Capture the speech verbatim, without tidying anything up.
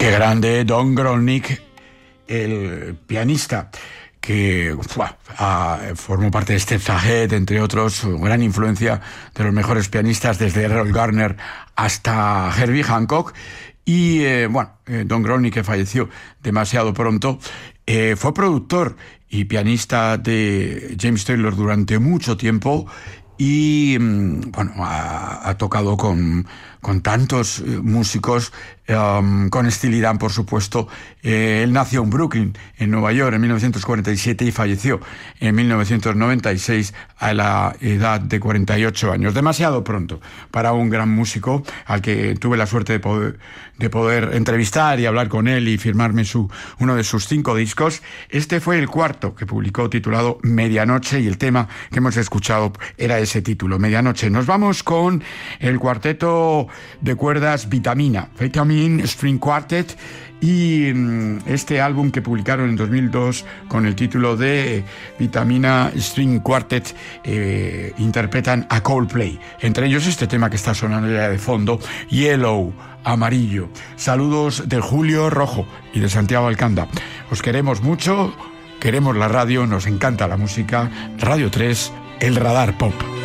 Qué grande Don Grolnick, el pianista que uf, ah, formó parte de Steps Ahead, entre otros, gran influencia de los mejores pianistas desde Errol Garner hasta Herbie Hancock. Y eh, bueno, eh, Don Grolnick, que falleció demasiado pronto, eh, fue productor y pianista de James Taylor durante mucho tiempo. Y bueno, ha, ha tocado con, con tantos músicos, um, con Steely Dan, por supuesto. Eh, él nació en Brooklyn, en Nueva York, en mil novecientos cuarenta y siete y falleció en mil novecientos noventa y seis a la edad de cuarenta y ocho años. Demasiado pronto para un gran músico al que tuve la suerte de poder, de poder entrevistar y hablar con él y firmarme su, uno de sus cinco discos. Este fue el cuarto que publicó, titulado Medianoche, y el tema que hemos escuchado era ese título, Medianoche. Nos vamos con el cuarteto de cuerdas Vitamina, Vitamin String Quartet, y este álbum que publicaron en dos mil dos con el título de Vitamina String Quartet, eh, interpretan a Coldplay, entre ellos este tema que está sonando ya de fondo, Yellow, amarillo. Saludos de Julio Rojo y de Santiago Alcanda. Os queremos mucho, queremos la radio, nos encanta la música. Radio tres, el radar pop.